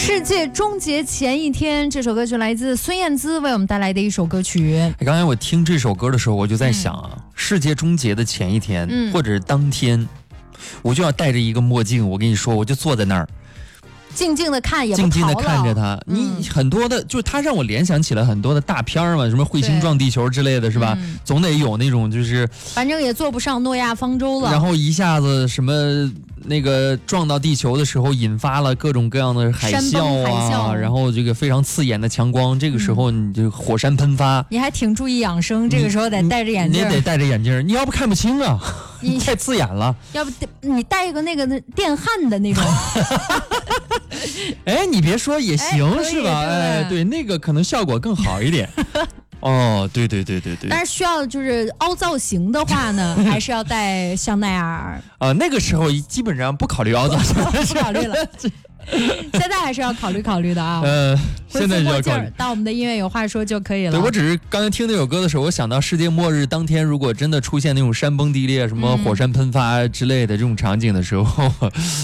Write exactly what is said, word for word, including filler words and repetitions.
世界终结前一天，这首歌曲来自孙燕姿为我们带来的一首歌曲。 刚才我听这首歌的时候，我就在想啊，嗯、世界终结的前一天、嗯、或者当天，我就要戴着一个墨镜，我跟你说，我就坐在那儿。 静静的看，也不静静的看着它。 嗯、 你很多的，就是它让我联想起了很多的大片嘛，什么彗星撞地球之类的，是吧？嗯、总得有那种就是， 反正也坐不上诺亚方舟了。 然后一下子什么那个撞到地球的时候，引发了各种各样的海啸啊， 海啸然后这个非常刺眼的强光，这个时候你就火山喷发。 你还挺注意养生，这个时候得戴着眼镜。 你也得戴着眼镜，你要不看不清啊，你太刺眼了。 要不你戴一个那个电焊的那种。 哎，你别说也行、哎、是吧？哎，对，那个可能效果更好一点。哦，对对对对对。 但是需要就是凹造型的话呢，还是要戴香奈儿。 啊、呃，那个时候基本上不考虑凹造型， 不考虑了。现在还是要考虑考虑的啊。 呃，现在就要考虑。 到我们的音乐有话说就可以了。 对，我只是刚才听那首歌的时候，我想到世界末日当天，如果真的出现那种山崩地裂、什么火山喷发之类的这种场景的时候，嗯、